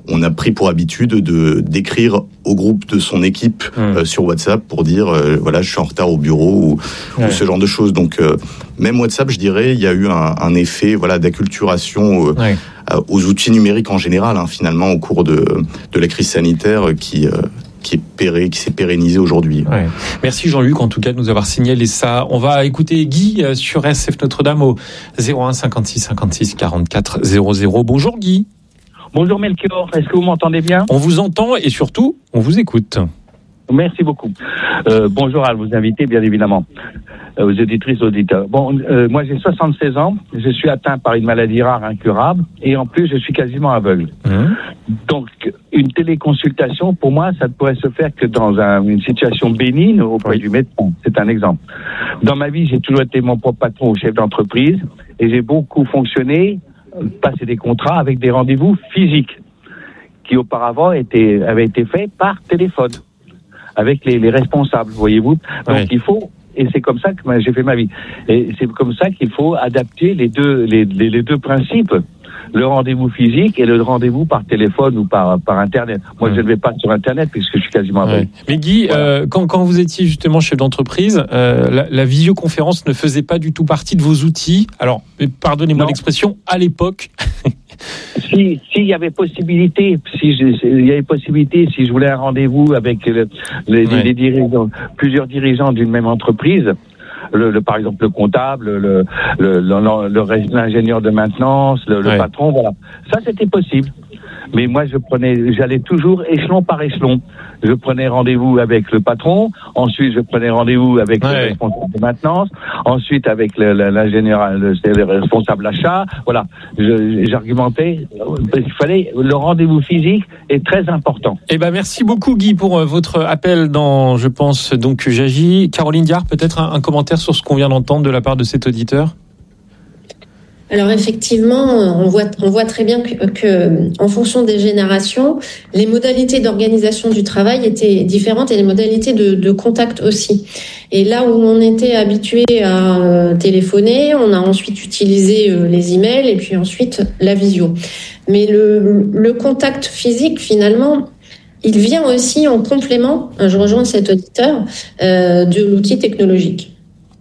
on a pris pour habitude d'écrire au groupe de son équipe sur WhatsApp pour dire voilà, je suis en retard au bureau ou ce genre de choses. Donc même WhatsApp, je dirais, il y a eu un effet d'acculturation aux outils numériques en général, finalement, au cours de la crise sanitaire qui s'est pérennisé aujourd'hui. Ouais. Merci Jean-Luc, en tout cas, de nous avoir signalé ça. On va écouter Guy sur RCF Notre-Dame au 01 56 56 44 00. Bonjour Guy. Bonjour Melchior, est-ce que vous m'entendez bien ? On vous entend et surtout, on vous écoute. Merci beaucoup. Bonjour à vos invités, bien évidemment, aux auditrices, auditeurs. Moi j'ai 76 ans, je suis atteint par une maladie rare incurable et en plus je suis quasiment aveugle. Donc une téléconsultation, pour moi, ça ne pourrait se faire que dans une situation bénigne auprès du médecin. C'est un exemple. Dans ma vie, j'ai toujours été mon propre patron ou chef d'entreprise et j'ai beaucoup fonctionné, passé des contrats avec des rendez-vous physiques qui auparavant avaient été faits par téléphone avec les responsables, voyez-vous. Donc il faut, et c'est comme ça que j'ai fait ma vie. Et c'est comme ça qu'il faut adapter les deux principes, le rendez-vous physique et le rendez-vous par téléphone ou par Internet. Moi, je ne vais pas sur Internet puisque je suis quasiment aveugle. Mais Guy, quand vous étiez justement chef d'entreprise, la visioconférence ne faisait pas du tout partie de vos outils. Alors, pardonnez-moi l'expression, à l'époque. S'il y avait possibilité, si je voulais un rendez-vous avec les dirigeants, plusieurs dirigeants d'une même entreprise, par exemple le comptable, l'ingénieur de maintenance, le patron, voilà. Ça, c'était possible. Mais moi, j'allais toujours échelon par échelon. Je prenais rendez-vous avec le patron, ensuite je prenais rendez-vous avec le responsable de maintenance, ensuite avec l'ingénieur, le responsable achat. Voilà, j'argumentais. Il fallait, le rendez-vous physique est très important. Eh ben, merci beaucoup Guy pour votre appel dans, je pense, donc j'agis. Caroline Diard, peut-être un commentaire sur ce qu'on vient d'entendre de la part de cet auditeur ? Alors effectivement, on voit très bien que en fonction des générations, les modalités d'organisation du travail étaient différentes et les modalités de contact aussi. Et là où on était habitué à téléphoner, on a ensuite utilisé les emails et puis ensuite la visio. Mais le contact physique, finalement, il vient aussi en complément, je rejoins cet auditeur, de l'outil technologique.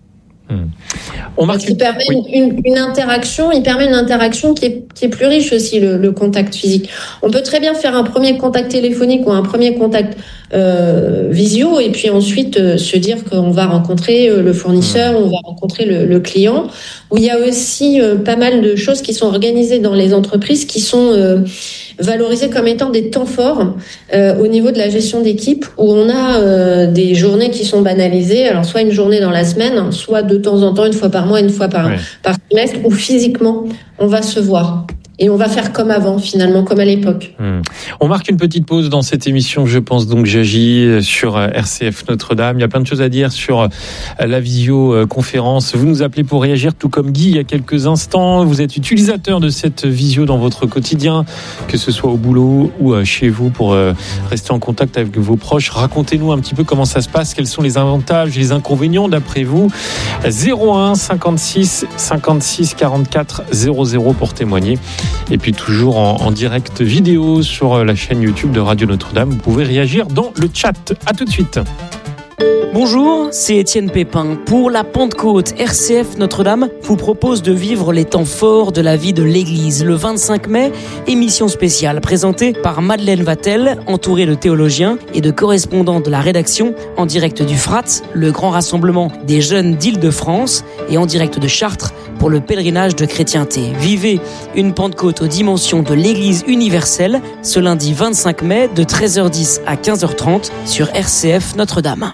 Il permet une interaction, qui est plus riche aussi, le contact physique. On peut très bien faire un premier contact téléphonique ou un premier contact visio et puis ensuite se dire qu'on va rencontrer le fournisseur, on va rencontrer le client, où il y a aussi pas mal de choses qui sont organisées dans les entreprises qui sont valorisées comme étant des temps forts au niveau de la gestion d'équipe, où on a des journées qui sont banalisées, alors soit une journée dans la semaine, soit de temps en temps, une fois par mois, une fois par trimestre, où physiquement on va se voir. Et on va faire comme avant, finalement, comme à l'époque. On marque une petite pause dans cette émission, je pense donc j'agis sur RCF Notre-Dame. Il y a plein de choses à dire sur la visioconférence. Vous nous appelez pour réagir, tout comme Guy il y a quelques instants. Vous êtes utilisateur de cette visio dans votre quotidien, que ce soit au boulot ou chez vous, pour rester en contact avec vos proches. Racontez-nous un petit peu comment ça se passe, quels sont les avantages et les inconvénients d'après vous. 01 56 56 44 00 pour témoigner. Et puis toujours en direct vidéo sur la chaîne YouTube de Radio Notre-Dame. Vous pouvez réagir dans le chat. À tout de suite. Bonjour, c'est Étienne Pépin. Pour la Pentecôte, RCF Notre-Dame vous propose de vivre les temps forts de la vie de l'Église. Le 25 mai, émission spéciale présentée par Madeleine Vatel, entourée de théologiens et de correspondants de la rédaction, en direct du FRAT, le grand rassemblement des jeunes d'Île-de-France, et en direct de Chartres pour le pèlerinage de chrétienté. Vivez une Pentecôte aux dimensions de l'Église universelle ce lundi 25 mai de 13h10 à 15h30 sur RCF Notre-Dame.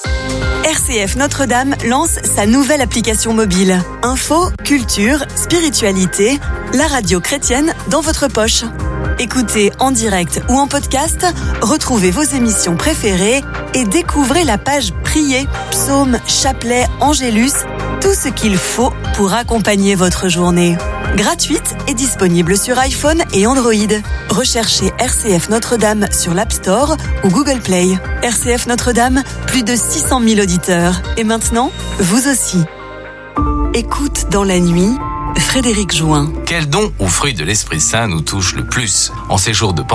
RCF Notre-Dame lance sa nouvelle application mobile. Info, culture, spiritualité, la radio chrétienne dans votre poche. Écoutez en direct ou en podcast, retrouvez vos émissions préférées et découvrez la page Prier, Psaumes, Chapelet, Angélus, tout ce qu'il faut pour accompagner votre journée. Gratuite et disponible sur iPhone et Android. Recherchez RCF Notre-Dame sur l'App Store ou Google Play. RCF Notre-Dame, plus de 600 000 auditeurs. Et maintenant, vous aussi. Écoute dans la nuit, Frédéric Jouin. Quel don ou fruit de l'Esprit Saint nous touche le plus en ces jours de